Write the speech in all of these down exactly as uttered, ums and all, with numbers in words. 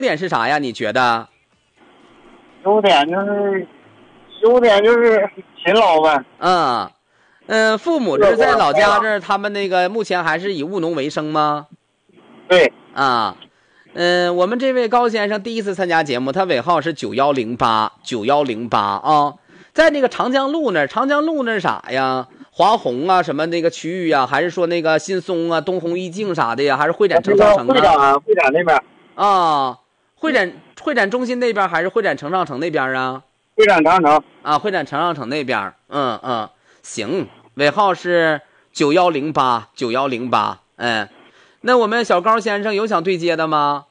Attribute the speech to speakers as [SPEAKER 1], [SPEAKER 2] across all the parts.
[SPEAKER 1] 点是啥呀？你觉得？
[SPEAKER 2] 优点就是优点就是勤劳呗。
[SPEAKER 1] 嗯嗯，父母这是在老家这儿，他们那个目前还是以务农为生吗？
[SPEAKER 2] 对。
[SPEAKER 1] 啊，嗯，我们这位高先生第一次参加节目，他尾号是九幺零八九幺零八啊，在那个长江路那儿，长江路那儿啥呀？华虹啊，什么那个区域啊，还是说那个新松啊、东红一境啥的呀？还是会展城上城啊？
[SPEAKER 2] 会展会展那边
[SPEAKER 1] 啊，会展会展中心那边还是会展城上城那边啊？
[SPEAKER 2] 会展长城
[SPEAKER 1] 啊，会展城上城那边。嗯嗯，行，尾号是九幺零八九幺零八。嗯，那我们小高先生有想对接的吗？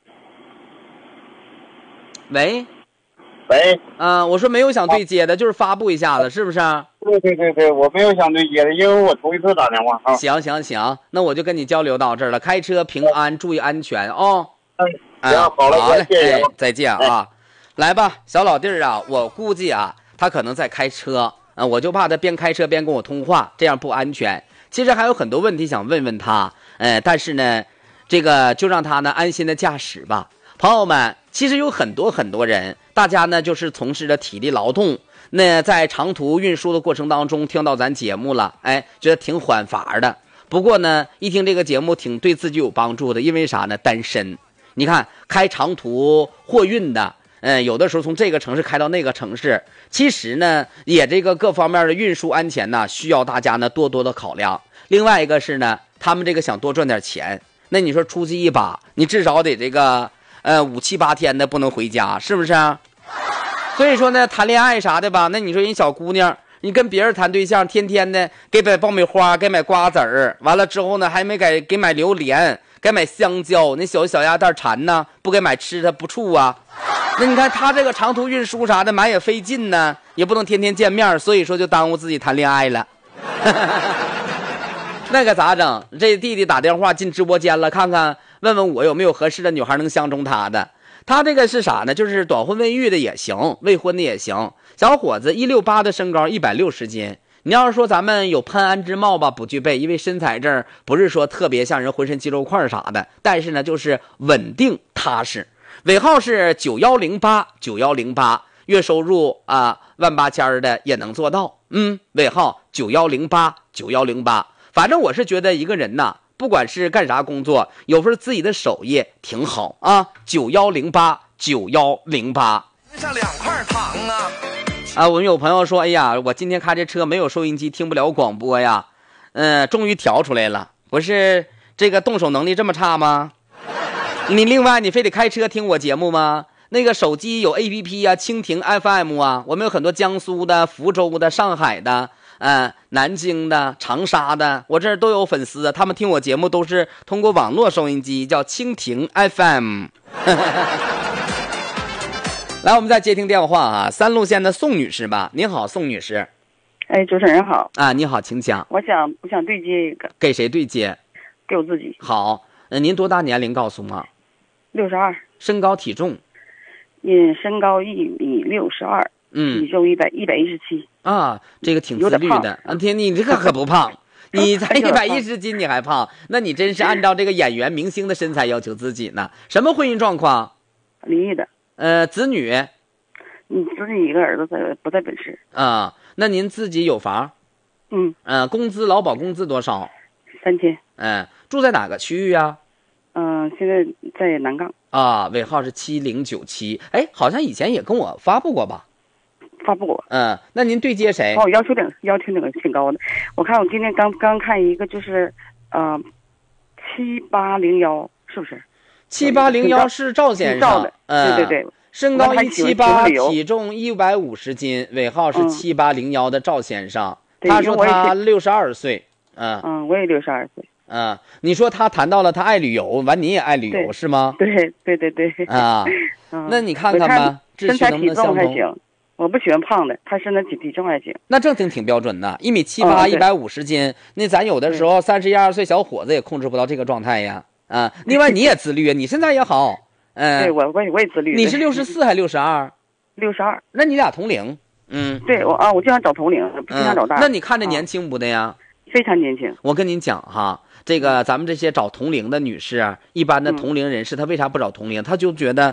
[SPEAKER 1] 喂。
[SPEAKER 2] 喂，
[SPEAKER 1] 嗯、呃，我说没有想对接的，就是发布一下子，是不是？
[SPEAKER 2] 对对对对，我没有想对接的，因为我头一次打电话啊。
[SPEAKER 1] 行行行，那我就跟你交流到这儿了。开车平安，注意安全哦。
[SPEAKER 2] 嗯，行，好嘞，
[SPEAKER 1] 好嘞，
[SPEAKER 2] 谢谢、
[SPEAKER 1] 哎，再见啊。哎、来吧，小老弟儿啊，我估计啊，他可能在开车，啊，我就怕他边开车边跟我通话，这样不安全。其实还有很多问题想问问他，呃，但是呢，这个就让他呢安心的驾驶吧。朋友们，其实有很多很多人，大家呢就是从事着体力劳动，那在长途运输的过程当中听到咱节目了，哎，觉得挺缓法的。不过呢，一听这个节目挺对自己有帮助的，因为啥呢？单身。你看开长途货运的，嗯，有的时候从这个城市开到那个城市，其实呢也这个各方面的运输安全呢需要大家呢多多的考量。另外一个是呢，他们这个想多赚点钱，那你说出去一把，你至少得这个呃五七八天的不能回家，是不是啊？所以说呢，谈恋爱啥的吧，那你说人小姑娘，你跟别人谈对象，天天的给买爆米花，给买瓜子儿，完了之后呢还没给给买榴莲，该买香蕉，那小小鸭蛋馋呢，不给买吃它不处啊。那你看他这个长途运输啥的买也费劲呢，也不能天天见面，所以说就耽误自己谈恋爱了。那个咋整？这弟弟打电话进直播间了，看看问问我有没有合适的女孩能相中他的。他这个是啥呢？就是短婚未育的也行，未婚的也行。小伙子一六八的身高，一百六十斤。你要是说咱们有潘安之貌吧，不具备，因为身材这儿不是说特别像人浑身肌肉块啥的，但是呢就是稳定踏实。尾号是九幺零八九幺零八，月收入啊万八千的也能做到。嗯，尾号九幺零八九幺零八。反正我是觉得一个人呐，不管是干啥工作，有份自己的手艺挺好啊。九幺零八九幺零八。
[SPEAKER 3] 上两块糖啊！
[SPEAKER 1] 啊，我们有朋友说，哎呀，我今天开这车没有收音机，听不了广播呀。嗯，终于调出来了。不是这个动手能力这么差吗？你另外你非得开车听我节目吗？那个手机有 A P P 啊，蜻蜓 F M 啊，我们有很多江苏的、福州的、上海的。呃，南京的、长沙的，我这儿都有粉丝，他们听我节目都是通过网络收音机，叫蜻蜓 F M。来，我们再接听电话啊，三路线的宋女士吧，您好，宋女士。
[SPEAKER 4] 哎，主持人好。
[SPEAKER 1] 啊，你好，请讲。
[SPEAKER 4] 我想，我想对接一个。
[SPEAKER 1] 给谁对接？
[SPEAKER 4] 给我自己。
[SPEAKER 1] 好，呃，您多大年龄？告诉我。
[SPEAKER 4] 六十二。
[SPEAKER 1] 身高体重？
[SPEAKER 4] 嗯，身高一米六十二。
[SPEAKER 1] 嗯，
[SPEAKER 4] 体重一百一百一十七
[SPEAKER 1] 啊，这个挺自律的。啊，天，你这个可不胖，你才一百一十斤，你还胖？那你真是按照这个演员明星的身材要求自己呢。什么婚姻状况？
[SPEAKER 4] 离异的。
[SPEAKER 1] 呃，子女？
[SPEAKER 4] 嗯，子女一个儿子在不在本市。
[SPEAKER 1] 啊，那您自己有房？
[SPEAKER 4] 嗯。
[SPEAKER 1] 呃，工资劳保工资多少？
[SPEAKER 4] 三千。
[SPEAKER 1] 嗯，住在哪个区域啊？
[SPEAKER 4] 嗯、呃，现在在南岗。
[SPEAKER 1] 啊，尾号是七零九七。哎，好像以前也跟我发布过吧？
[SPEAKER 4] 发布过。
[SPEAKER 1] 嗯，那您对接谁？
[SPEAKER 4] 哦，要求挺要求那个挺高的。我看我今天刚刚看一个，就是呃七八零幺，是不是？
[SPEAKER 1] 七八零幺是赵先生。
[SPEAKER 4] 嗯，对对对。
[SPEAKER 1] 身高一七八，体重一百五十斤，尾号是七八零幺的赵先生。嗯、他说他六十二岁。嗯
[SPEAKER 4] 嗯，我也六十二岁。
[SPEAKER 1] 嗯，你说他谈到了他爱旅游，完你也爱旅游是吗？
[SPEAKER 4] 对对对对。
[SPEAKER 1] 啊，嗯、那你看看吧，
[SPEAKER 4] 身材体重还行。我不喜欢胖的，他身材体体重还行。
[SPEAKER 1] 那正挺挺标准的，一米七八，一百五十斤。那咱有的时候三十一二岁小伙子也控制不到这个状态呀。啊，另外你也自律，你身材也好。嗯，
[SPEAKER 4] 对我我也我也自律。
[SPEAKER 1] 你是六十四还六十二？
[SPEAKER 4] 六十二。
[SPEAKER 1] 那你俩同龄。嗯，
[SPEAKER 4] 对我啊，我经常找同龄，不经常找大、
[SPEAKER 1] 嗯。那你看着年轻不的呀？
[SPEAKER 4] 非常年轻。
[SPEAKER 1] 我跟您讲哈， 这个咱们这些找同龄的女士，一般的同龄人士，她为啥不找同龄？她就觉得